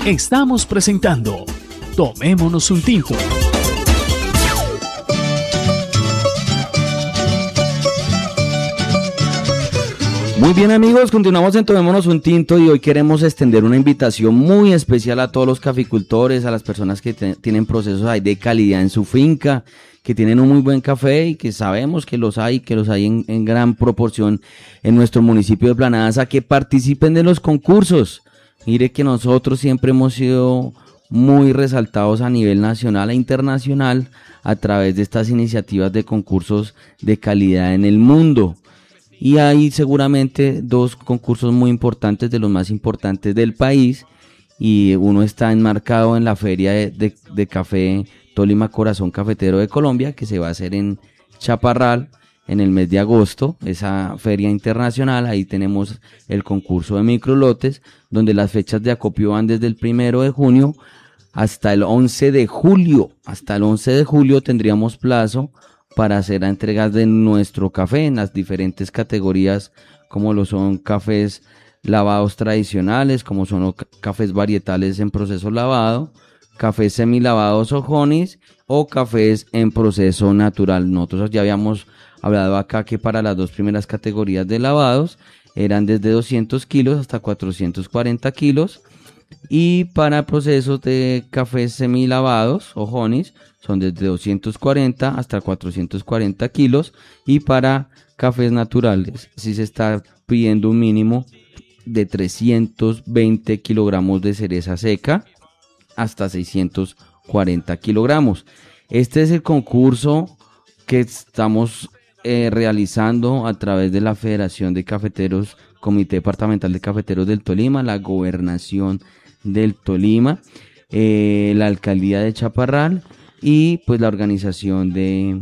Estamos presentando Tomémonos un tinto. Muy bien, amigos, continuamos en Tomémonos un tinto y hoy queremos extender una invitación muy especial a todos los caficultores, a las personas que tienen procesos ahí de calidad en su finca, que tienen un muy buen café y que sabemos que los hay en gran proporción en nuestro municipio de Planadas, a que participen de los concursos. Mire que nosotros siempre hemos sido muy resaltados a nivel nacional e internacional a través de estas iniciativas de concursos de calidad en el mundo. Y hay seguramente dos concursos muy importantes, de los más importantes del país, y uno está enmarcado en la Feria de Café Tolima Corazón Cafetero de Colombia, que se va a hacer en Chaparral en el mes de agosto, esa feria internacional. Ahí tenemos el concurso de microlotes, donde las fechas de acopio van desde el 1 de junio hasta el 11 de julio. Hasta el 11 de julio tendríamos plazo para hacer entregas de nuestro café en las diferentes categorías, como lo son cafés lavados tradicionales, como son cafés varietales en proceso lavado, cafés semilavados o honeys, o cafés en proceso natural. Nosotros ya habíamos hablado acá que para las dos primeras categorías de lavados eran desde 200 kilos hasta 440 kilos, y para procesos de cafés semilavados o honeys son desde 240 hasta 440 kilos, y para cafés naturales sí se está pidiendo un mínimo de 320 kilogramos de cereza seca hasta 640 kilogramos. Este es el concurso que estamos realizando a través de la Federación de Cafeteros, Comité Departamental de Cafeteros del Tolima, la Gobernación del Tolima, la Alcaldía de Chaparral y pues la organización de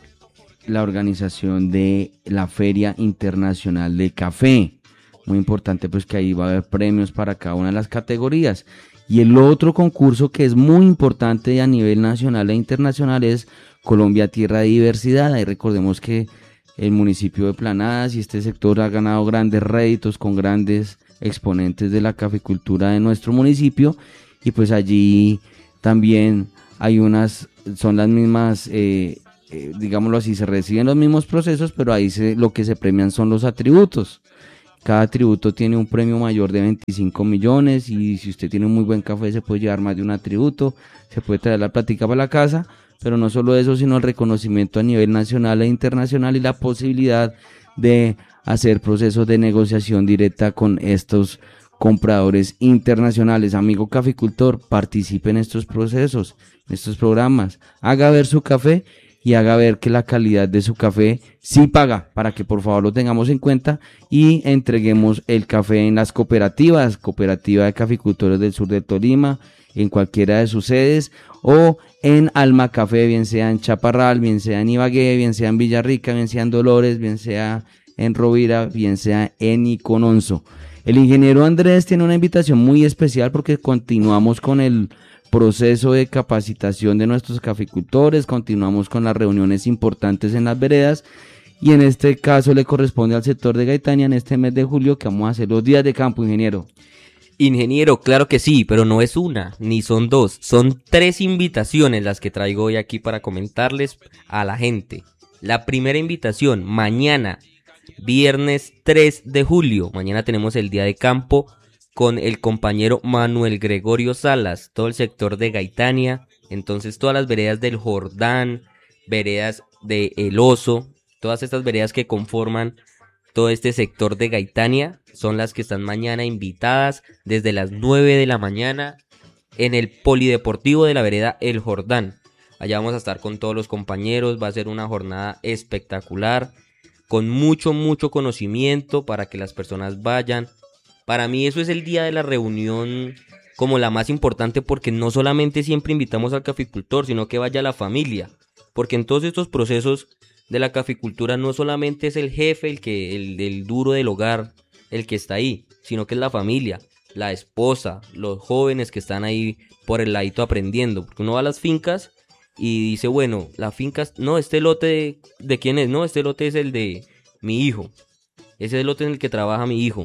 la Feria Internacional de Café. Muy importante, pues, que ahí va a haber premios para cada una de las categorías. Y el otro concurso que es muy importante a nivel nacional e internacional es Colombia Tierra de Diversidad. Ahí recordemos que el municipio de Planadas y este sector ha ganado grandes réditos con grandes exponentes de la caficultura de nuestro municipio, y pues allí también hay son las mismas, digámoslo así, se reciben los mismos procesos, pero ahí lo que se premian son los atributos. Cada atributo tiene un premio mayor de 25 millones, y si usted tiene un muy buen café se puede llevar más de un atributo, se puede traer la plática para la casa. Pero no solo eso, sino el reconocimiento a nivel nacional e internacional y la posibilidad de hacer procesos de negociación directa con estos compradores internacionales. Amigo caficultor, participe en estos procesos, en estos programas, haga ver su café y haga ver que la calidad de su café sí paga, para que por favor lo tengamos en cuenta y entreguemos el café en las cooperativas, Cooperativa de Caficultores del Sur del Tolima, en cualquiera de sus sedes, o en Alma Café, bien sea en Chaparral, bien sea en Ibagué, bien sea en Villarrica, bien sea en Dolores, bien sea en Rovira, bien sea en Icononso. El ingeniero Andrés tiene una invitación muy especial porque continuamos con el proceso de capacitación de nuestros caficultores, continuamos con las reuniones importantes en las veredas, y en este caso le corresponde al sector de Gaitania en este mes de julio, que vamos a hacer los días de campo, ingeniero. Ingeniero, claro que sí, pero no es una, ni son dos, son 3 invitaciones las que traigo hoy aquí para comentarles a la gente. La primera invitación, mañana, viernes 3 de julio, mañana tenemos el día de campo con el compañero Manuel Gregorio Salas, todo el sector de Gaitania, entonces todas las veredas del Jordán, veredas de El Oso, todas estas veredas que conforman todo este sector de Gaitania son las que están mañana invitadas desde las 9 de la mañana en el polideportivo de la vereda El Jordán. Allá vamos a estar con todos los compañeros, va a ser una jornada espectacular, con mucho conocimiento para que las personas vayan. Para mí eso es el día de la reunión como la más importante, porque no solamente siempre invitamos al caficultor, sino que vaya la familia, porque en todos estos procesos de la caficultura no solamente es el jefe, el duro del hogar, el que está ahí, sino que es la familia, la esposa, los jóvenes que están ahí por el ladito aprendiendo, porque uno va a las fincas y dice, bueno, la finca, no, este lote ¿de quién es? No, este lote es el de mi hijo, ese es el lote en el que trabaja mi hijo,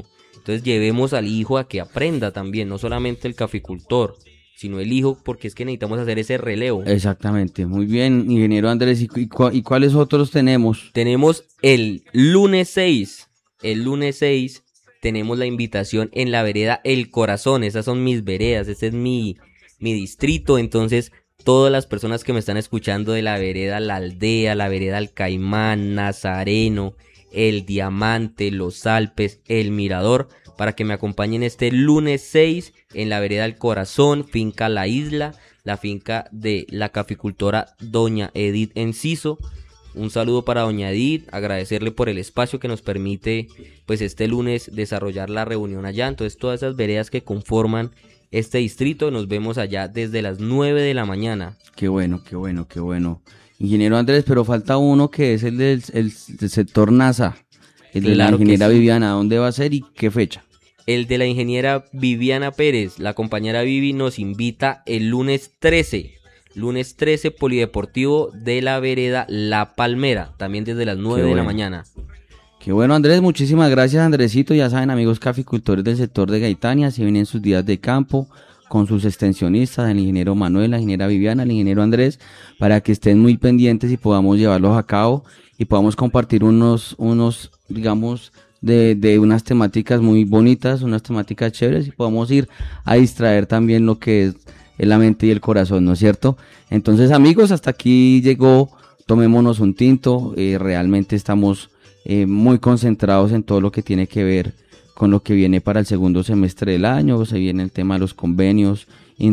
Entonces llevemos al hijo a que aprenda también, no solamente el caficultor, sino el hijo, porque es que necesitamos hacer ese relevo. Exactamente, muy bien, ingeniero Andrés. ¿Y cuáles otros tenemos? Tenemos el lunes 6. El lunes 6 tenemos la invitación en la vereda El Corazón. Esas son mis veredas, ese es mi distrito. Entonces, todas las personas que me están escuchando de la vereda La Aldea, la vereda El Caimán, Nazareno, El Diamante, Los Alpes, El Mirador, para que me acompañen este lunes 6 en la vereda El Corazón, finca La Isla, la finca de la caficultora doña Edith Enciso. Un saludo para doña Edith, agradecerle por el espacio que nos permite pues este lunes desarrollar la reunión allá. Entonces todas esas veredas que conforman este distrito, nos vemos allá desde las 9 de la mañana. Qué bueno, qué bueno, qué bueno. Ingeniero Andrés, pero falta uno que es el del sector NASA, el de la Claro que ingeniera sí. Viviana. ¿Dónde va a ser y qué fecha? El de la ingeniera Viviana Pérez, la compañera Vivi, nos invita el lunes 13. Lunes 13, Polideportivo de la vereda La Palmera, también desde las 9 de la mañana. Qué bueno, Andrés, muchísimas gracias, Andresito. Ya saben, amigos caficultores del sector de Gaitania, si vienen sus días de campo con sus extensionistas, el ingeniero Manuel, la ingeniera Viviana, el ingeniero Andrés, para que estén muy pendientes y podamos llevarlos a cabo y podamos compartir unos digamos, de unas temáticas muy bonitas, unas temáticas chéveres, y podamos ir a distraer también lo que es la mente y el corazón, ¿no es cierto? Entonces, amigos, hasta aquí llegó Tomémonos un Tinto. Realmente estamos muy concentrados en todo lo que tiene que ver con lo que viene para el segundo semestre del año. Se viene el tema de los convenios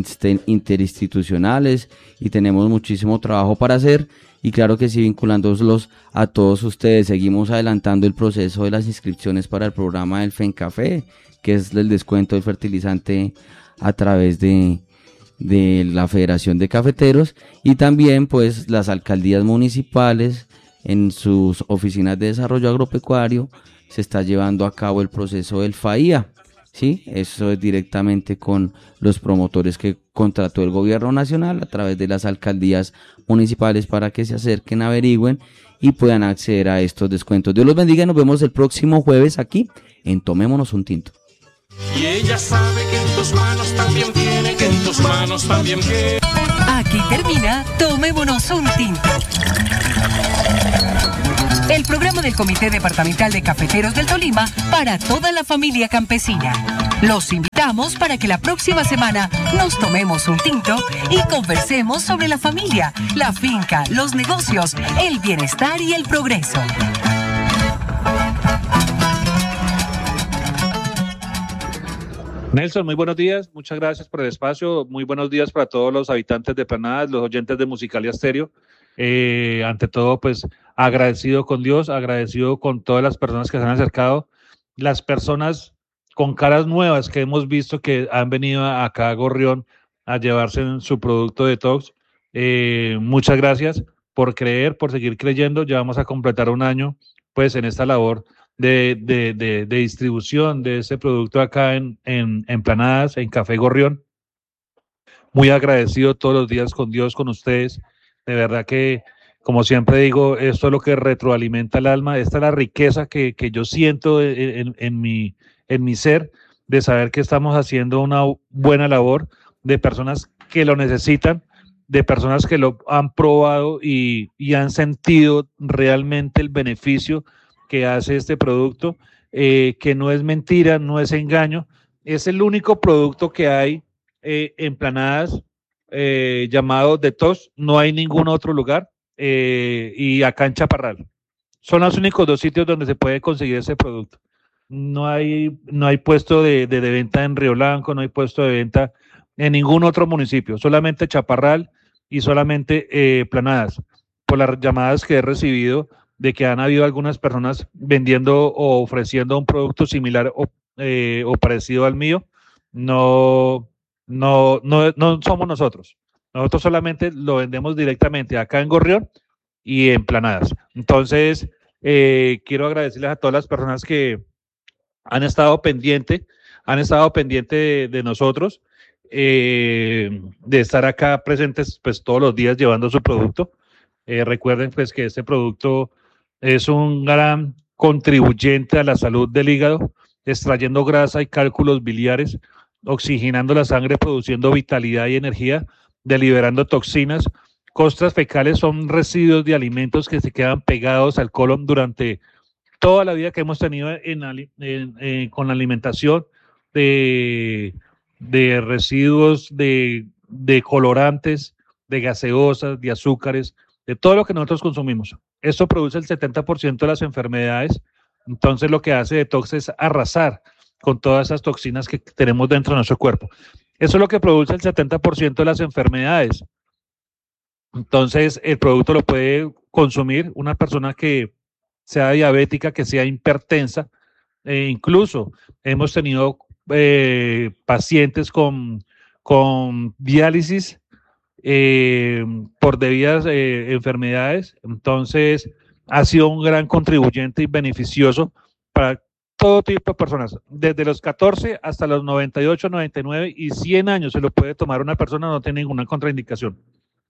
interinstitucionales y tenemos muchísimo trabajo para hacer, y claro que sí, vinculándolos a todos ustedes. Seguimos adelantando el proceso de las inscripciones para el programa del FENCAFE, que es el descuento del fertilizante a través de la Federación de Cafeteros, y también pues las alcaldías municipales en sus oficinas de desarrollo agropecuario se está llevando a cabo el proceso del FAIA, ¿sí? Eso es directamente con los promotores que contrató el gobierno nacional a través de las alcaldías municipales, para que se acerquen, averigüen y puedan acceder a estos descuentos. Dios los bendiga y nos vemos el próximo jueves aquí en Tomémonos un Tinto. Y ella sabe que en tus manos también tiene, que en tus manos también tiene. Aquí termina Tomémonos un Tinto. El programa del Comité Departamental de Cafeteros del Tolima para toda la familia campesina. Los invitamos para que la próxima semana nos tomemos un tinto y conversemos sobre la familia, la finca, los negocios, el bienestar y el progreso. Nelson, muy buenos días, muchas gracias por el espacio, muy buenos días para todos los habitantes de Planadas, los oyentes de Musicalia Estéreo. Ante todo, pues agradecido con Dios, agradecido con todas las personas que se han acercado, las personas con caras nuevas que hemos visto que han venido acá a Gorrión a llevarse su producto detox. Muchas gracias por creer, por seguir creyendo. Ya vamos a completar un año pues en esta labor de distribución de ese producto acá en Planadas, en Café Gorrión. Muy agradecido todos los días con Dios, con ustedes. De verdad que, como siempre digo, esto es lo que retroalimenta el alma. Esta es la riqueza que yo siento en mi ser, de saber que estamos haciendo una buena labor, de personas que lo necesitan, de personas que lo han probado y han sentido realmente el beneficio que hace este producto, que no es mentira, no es engaño. Es el único producto que hay en Planadas llamado Detox. No hay ningún otro lugar, y acá en Chaparral. Son los únicos dos sitios donde se puede conseguir ese producto. No hay puesto de venta en Río Blanco, no hay puesto de venta en ningún otro municipio, solamente Chaparral y solamente Planadas, por las llamadas que he recibido de que han habido algunas personas vendiendo o ofreciendo un producto similar o parecido al mío. No somos nosotros. Nosotros solamente lo vendemos directamente acá en Gorrión y en Planadas. Entonces, quiero agradecerles a todas las personas que han estado pendientes de nosotros, de estar acá presentes pues todos los días llevando su producto. Recuerden pues que este producto es un gran contribuyente a la salud del hígado, extrayendo grasa y cálculos biliares, oxigenando la sangre, produciendo vitalidad y energía, deliberando toxinas. Costras fecales son residuos de alimentos que se quedan pegados al colon durante toda la vida que hemos tenido con la alimentación, de residuos de colorantes, de gaseosas, de azúcares, de todo lo que nosotros consumimos. Esto produce el 70% de las enfermedades. Entonces lo que hace Detox es arrasar con todas esas toxinas que tenemos dentro de nuestro cuerpo. Eso es lo que produce el 70% de las enfermedades. Entonces el producto lo puede consumir una persona que sea diabética, que sea hipertensa. Incluso hemos tenido pacientes con diálisis por debidas enfermedades. Entonces ha sido un gran contribuyente y beneficioso para todo tipo de personas, desde los 14 hasta los 98, 99 y 100 años se lo puede tomar una persona, no tiene ninguna contraindicación.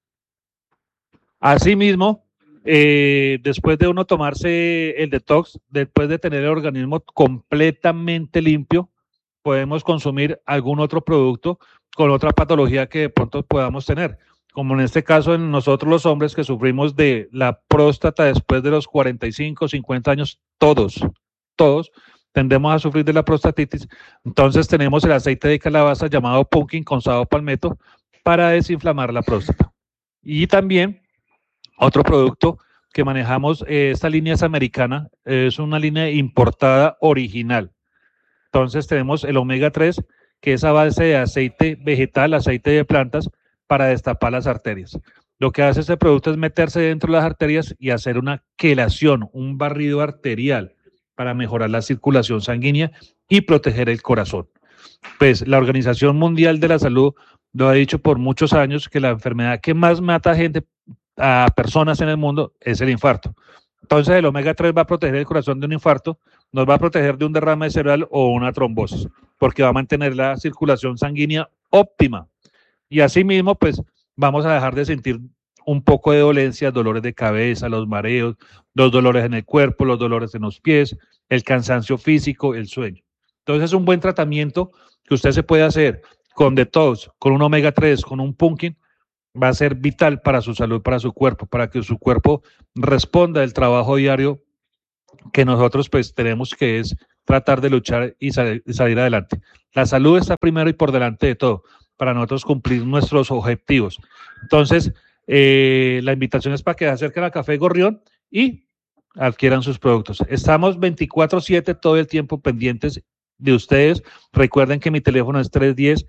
Asimismo, después de uno tomarse el detox, después de tener el organismo completamente limpio, podemos consumir algún otro producto con otra patología que de pronto podamos tener, como en este caso en nosotros los hombres que sufrimos de la próstata después de los 45, 50 años, todos tendemos a sufrir de la prostatitis. Entonces tenemos el aceite de calabaza llamado pumpkin con saopalmeto para desinflamar la próstata. Y también otro producto que manejamos, esta línea es americana, es una línea importada original. Entonces tenemos el omega 3, que es a base de aceite vegetal, aceite de plantas, para destapar las arterias. Lo que hace este producto es meterse dentro de las arterias y hacer una quelación, un barrido arterial para mejorar la circulación sanguínea y proteger el corazón. Pues la Organización Mundial de la Salud lo ha dicho por muchos años que la enfermedad que más mata a personas en el mundo es el infarto. Entonces el omega 3 va a proteger el corazón de un infarto, nos va a proteger de un derrame cerebral o una trombosis, porque va a mantener la circulación sanguínea óptima. Y asimismo, pues vamos a dejar de sentir un poco de dolencias, dolores de cabeza, los mareos, los dolores en el cuerpo, los dolores en los pies, el cansancio físico, el sueño. Entonces es un buen tratamiento que usted se puede hacer con detox, con un omega 3, con un pumpkin, va a ser vital para su salud, para su cuerpo, para que su cuerpo responda al trabajo diario que nosotros pues tenemos, que es tratar de luchar y salir adelante. La salud está primero y por delante de todo, para nosotros cumplir nuestros objetivos. Entonces, la invitación es para que se acerquen a Café Gorrión y adquieran sus productos. Estamos 24/7 todo el tiempo pendientes de ustedes. Recuerden que mi teléfono es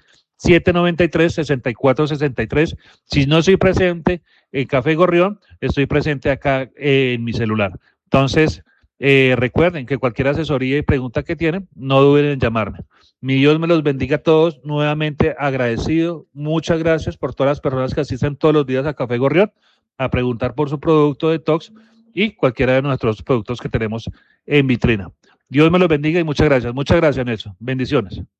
310-793-6463. Si no estoy presente en Café Gorrión, estoy presente acá en mi celular. Entonces, recuerden que cualquier asesoría y pregunta que tienen, no duden en llamarme. Mi Dios me los bendiga a todos. Nuevamente agradecido. Muchas gracias por todas las personas que asisten todos los días a Café Gorrión a preguntar por su producto Detox y cualquiera de nuestros productos que tenemos en vitrina. Dios me los bendiga y muchas gracias. Muchas gracias, Nelson. Bendiciones.